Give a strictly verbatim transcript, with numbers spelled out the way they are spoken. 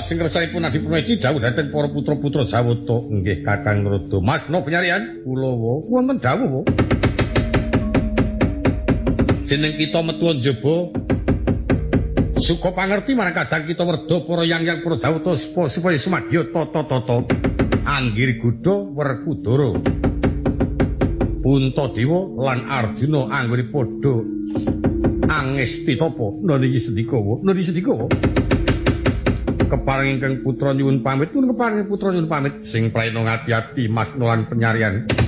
lajeng kersanipun Adi Purna iki dawuh dhateng para putra-putra Jawata. Nggih Kakang Rada. Masna penyarian Kulawa wonten dawuh. Jeneng kita metu njaba suka pangerti marang kadang kita werda para yang-yang para Jawata supaya sumadya tata-tata. Anggir Gudha Werkudara. Puntadewa lan Arjuna anggone padha angesti tapa niki sedikawa niki sedikawa keparing ingkang putra nyuwun pamit pun keparing putra nyuwun pamit sing praena ngati-ati masna lan penyarian